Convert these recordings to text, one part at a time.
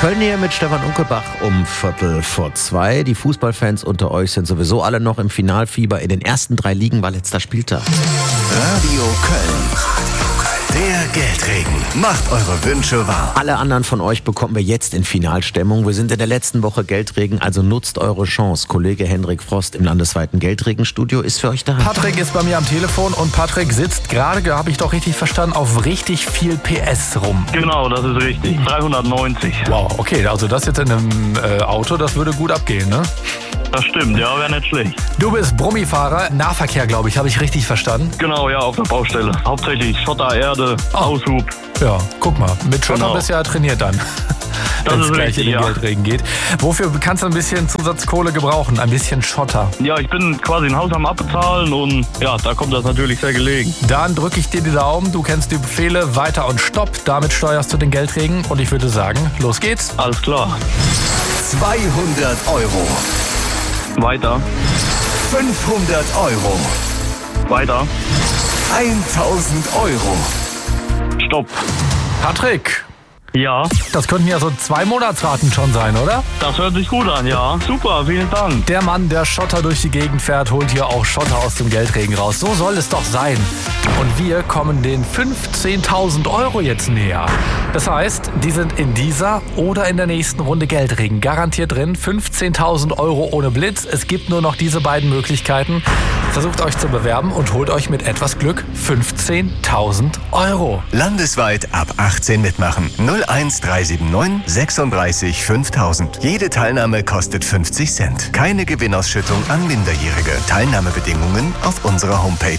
Köln hier mit Stefan Unkelbach um 1:15. Die Fußballfans unter euch sind sowieso alle noch im Finalfieber. In den ersten 3 Ligen war letzter Spieltag. Radio Köln. Der Geldregen. Macht eure Wünsche wahr. Alle anderen von euch bekommen wir jetzt in Finalstimmung. Wir sind in der letzten Woche Geldregen, also nutzt eure Chance. Kollege Hendrik Frost im landesweiten Geldregenstudio ist für euch da. Patrick ist bei mir am Telefon und Patrick sitzt gerade, habe ich doch richtig verstanden, auf richtig viel PS rum. Genau, das ist richtig. 390. Wow, okay, also das jetzt in einem Auto, das würde gut abgehen, ne? Das stimmt, ja, wäre nicht schlecht. Du bist Brummifahrer, Nahverkehr, glaube ich, habe ich richtig verstanden? Genau, ja, auf der Baustelle. Hauptsächlich Schotter, Erde, Aushub. Ja, guck mal, mit Schotter Genau. bist du ja trainiert dann. Das Wenn ist es gleich richtig, in den ja. Geldregen geht. Wofür kannst du ein bisschen Zusatzkohle gebrauchen? Ein bisschen Schotter. Ja, ich bin quasi ein Haus am Abbezahlen und ja, da kommt das natürlich sehr gelegen. Dann drücke ich dir die Daumen, du kennst die Befehle, weiter und stopp. Damit steuerst du den Geldregen und ich würde sagen, los geht's. Alles klar. 200 Euro. Weiter, 500 Euro. weiter, 1000 Euro. stopp. Patrick, Ja, das könnten ja so 2 Monatsraten schon sein, oder? das hört sich gut an, ja. Super, vielen Dank. Der Mann, der Schotter durch die Gegend fährt, holt hier auch Schotter aus dem Geldregen raus. So soll es doch sein. Und wir kommen den 15.000 Euro jetzt näher. Das heißt, die sind in dieser oder in der nächsten Runde Geldregen garantiert drin. 15.000 Euro ohne Blitz. Es gibt nur noch diese beiden Möglichkeiten. Versucht euch zu bewerben und holt euch mit etwas Glück 15.000 Euro. Landesweit ab 18 mitmachen. 01379 36 5000. Jede Teilnahme kostet 50 Cent. Keine Gewinnausschüttung an Minderjährige. Teilnahmebedingungen auf unserer Homepage.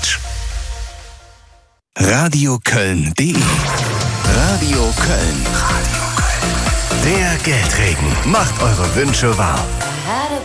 radioköln.de Radio Köln. Der Geldregen. Macht eure Wünsche wahr.